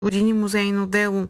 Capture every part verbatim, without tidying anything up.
Години музейно дело.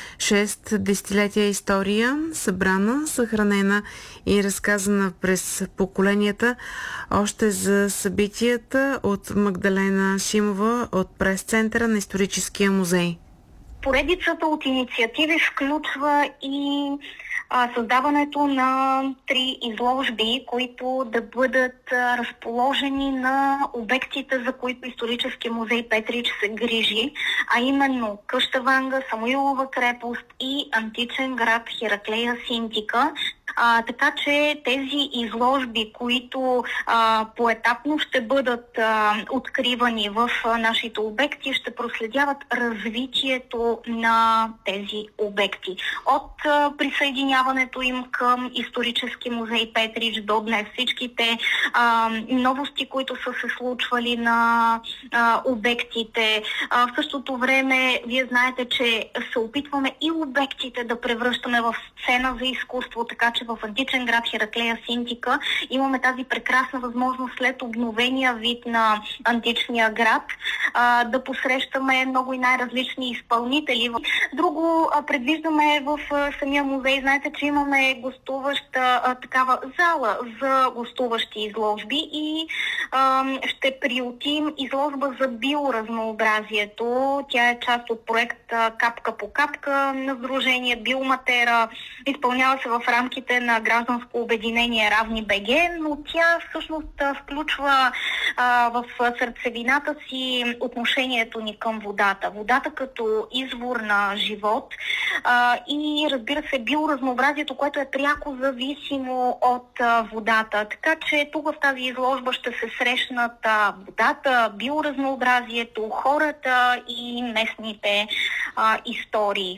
Шест десетилетия история, събрана, съхранена и разказана през поколенията. Още за събитията от Магдалена Шимова от прес-центъра на Историческия музей. Поредицата от инициативи включва и а, създаването на три изложби, които да бъдат а, разположени на обектите, за които Исторически музей Петрич се грижи, а именно къща Ванга, Самуилова крепост и античен град Хераклея Синтика. А, така че тези изложби, които а, поетапно ще бъдат а, откривани в а, нашите обекти, ще проследяват развитието на тези обекти. От а, присъединяването им към Исторически музей Петрич до днес, всичките а, новости, които са се случвали на а, обектите. А, в същото време, вие знаете, че се опитваме и обектите да превръщаме в сцена за изкуство, така че в античен град Хераклея Синтика имаме тази прекрасна възможност след обновения вид на античния град а, да посрещаме много и най-различни изпълнители. Друго а, предвиждаме в а, самия музей. Знаете, че имаме гостуваща а, такава зала за гостуващи изложби и а, ще приютим изложба за биоразнообразието. Тя е част от проекта Капка по капка на Сдружение Биоматера. Изпълнява се в рамките на гражданско обединение Равни БГ, но тя всъщност включва а, в сърцевината си отношението ни към водата. Водата като извор на живот а, и разбира се биоразнообразието, което е пряко зависимо от а, водата. Така че тук в тази изложба ще се срещнат а, водата, биоразнообразието, хората и местните а, истории.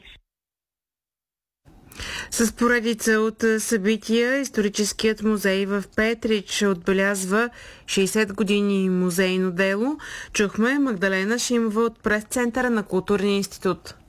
С поредица от събития Историческият музей в Петрич отбелязва шейсет години музейно дело. Чухме Магдалена Шимова от прес-центъра на Културния институт.